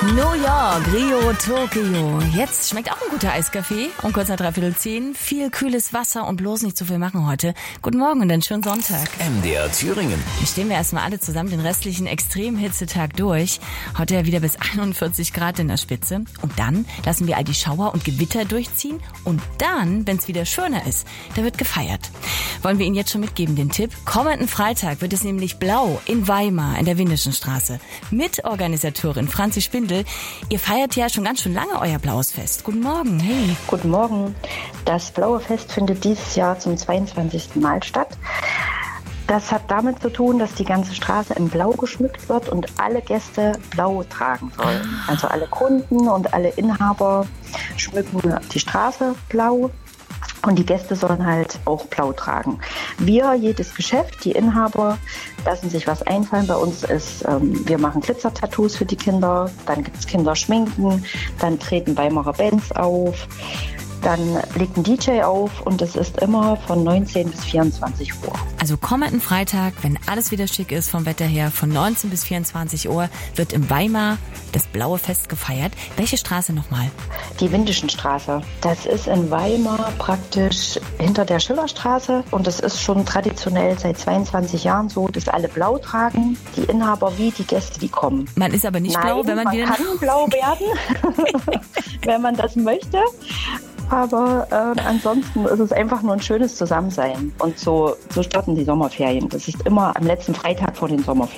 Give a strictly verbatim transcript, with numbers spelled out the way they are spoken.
New York, Rio, Tokio. Jetzt schmeckt auch ein guter Eiskaffee. Um kurz nach dreiviertel zehn. Viel kühles Wasser und bloß nicht zu viel machen heute. Guten Morgen und einen schönen Sonntag. M D R Thüringen. Dann stehen wir erstmal alle zusammen den restlichen Extremhitzetag durch. Heute ja wieder bis einundvierzig Grad in der Spitze. Und dann lassen wir all die Schauer und Gewitter durchziehen. Und dann, wenn es wieder schöner ist, da wird gefeiert. Wollen wir Ihnen jetzt schon mitgeben, den Tipp? Kommenden Freitag wird es nämlich blau in Weimar in der Windischen Straße. Mitorganisatorin Franzi Spindel. Ihr feiert ja schon ganz schön lange euer Blaues Fest. Guten Morgen, hey. Guten Morgen. Das Blaue Fest findet dieses Jahr zum zweiundzwanzigsten Mal statt. Das hat damit zu tun, dass die ganze Straße in Blau geschmückt wird und alle Gäste Blau tragen sollen. Also alle Kunden und alle Inhaber schmücken die Straße blau. Und die Gäste sollen halt auch blau tragen. Wir, jedes Geschäft, die Inhaber, lassen sich was einfallen. Bei uns ist, ähm, wir machen Glitzer-Tattoos für die Kinder, dann gibt es Kinderschminken, dann treten Weimarer Bands auf, dann legt ein D J auf und es ist immer von neunzehn bis vierundzwanzig Uhr. Also kommenden Freitag, wenn alles wieder schick ist vom Wetter her, von neunzehn bis vierundzwanzig Uhr wird im Weimar das Blaue Fest gefeiert. Welche Straße nochmal? Die Windischen Straße. Das ist in Weimar praktisch hinter der Schillerstraße und das ist schon traditionell seit zweiundzwanzig Jahren so, dass alle blau tragen, die Inhaber wie die Gäste, die kommen. Man ist aber nicht Nein, blau, wenn man, man wieder... kann blau werden, wenn man das möchte. Aber äh, ansonsten ist es einfach nur ein schönes Zusammensein. Und so, so starten die Sommerferien. Das ist immer am letzten Freitag vor den Sommerferien.